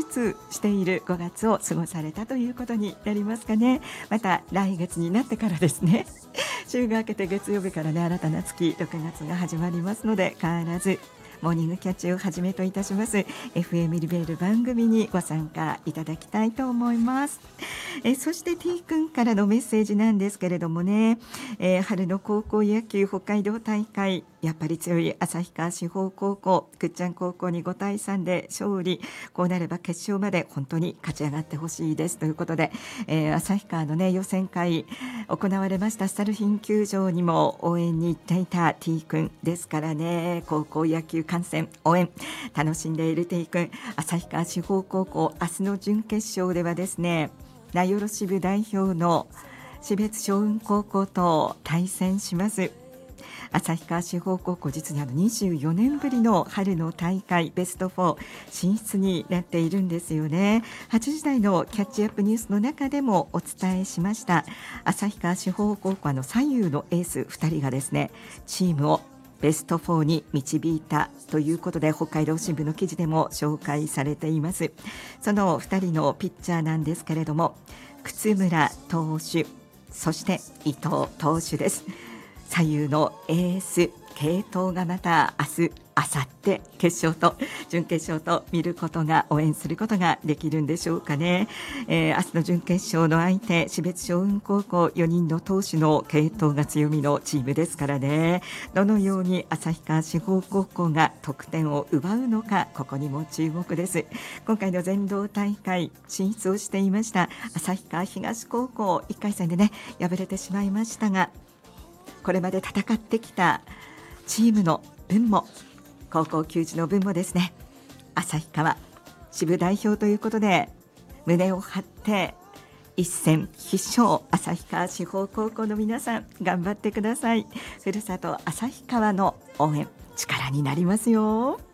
活している5月を過ごされたということになりますかね。また来月になってからですね、週が明けて月曜日からね、新たな月6月が始まりますので、変わらずモーニングキャッチをはじめといたします FM リベール番組にご参加いただきたいと思います。そして T 君からのメッセージなんですけれどもね、春の高校野球北海道大会、やっぱり強い旭川志保高校、くっちゃん高校に5対3で勝利、こうなれば決勝まで本当に勝ち上がってほしいですということで、旭川の、ね、予選会行われましたスタルフィン球場にも応援に行っていた T 君ですからね、高校野球観戦応援楽しんでいる T 君、旭川志保高校、明日の準決勝ではですね、名寄支部代表の標津松雲高校と対戦します。旭川志保高校、実に24年ぶりの春の大会ベスト4進出になっているんですよね。8時台のキャッチアップニュースの中でもお伝えしました。旭川志保高校左右のエース2人がですね、チームをベスト4に導いたということで、北海道新聞の記事でも紹介されています。その2人のピッチャーなんですけれども、靴村投手、そして伊藤投手です。左右のエース継投がまた明日、明後日決勝と準決勝と見ることが、応援することができるんでしょうかね。明日の準決勝の相手、標津松雲高校、4人の投手の継投が強みのチームですからね、どのように旭川志保高校が得点を奪うのか、ここにも注目です。今回の全道大会進出をしていました旭川東高校、1回戦でね敗れてしまいましたが、これまで戦ってきたチームの分も、高校球児の分もですね、旭川支部代表ということで胸を張って一戦必勝、旭川志保高校の皆さん頑張ってください。ふるさと旭川の応援、力になりますよ。